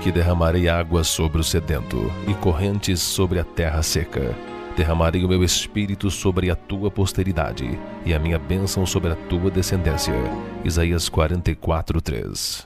que derramarei água sobre o sedento e correntes sobre a terra seca. Derramarei o meu espírito sobre a tua posteridade e a minha bênção sobre a tua descendência. Isaías 44:3.